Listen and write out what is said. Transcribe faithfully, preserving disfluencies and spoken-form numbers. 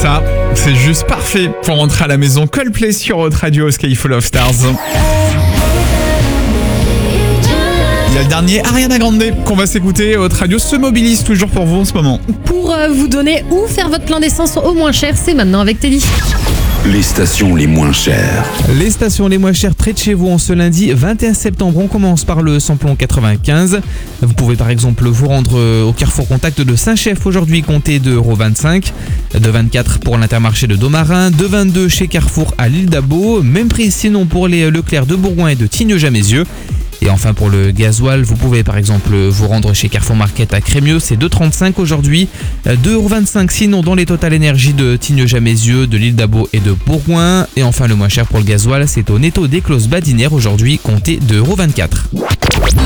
Ça, c'est juste parfait pour rentrer à la maison. Coldplay sur Haute Radio, Sky Full of Stars. Il y a le dernier Ariana Grande qu'on va s'écouter. Haute Radio se mobilise toujours pour vous en ce moment. Pour euh, vous donner ou faire votre plein d'essence au moins cher, c'est maintenant avec Teddy. Les stations les moins chères. Les stations les moins chères près de chez vous en ce lundi vingt et un septembre. On commence par le samplon quatre-vingt-quinze. Vous pouvez par exemple vous rendre au Carrefour Contact de Saint-Chef aujourd'hui, comptez deux euros vingt-cinq. deux euros vingt-quatre pour l'Intermarché de Domarin. deux euros vingt-deux chez Carrefour à l'île d'Abo. Même prix sinon pour les Leclerc de Bourgoin et de Tignes-Jamézieux. Et enfin pour le gasoil, vous pouvez par exemple vous rendre chez Carrefour Market à Crémieux, c'est deux euros trente-cinq aujourd'hui, deux euros vingt-cinq sinon dans les Total Énergie de Tignes-Jamézieux, de l'île d'Abo et de Bourgoin. Et enfin le moins cher pour le gasoil, c'est au Netto d'Éclos Badinière aujourd'hui, comptez deux euros vingt-quatre.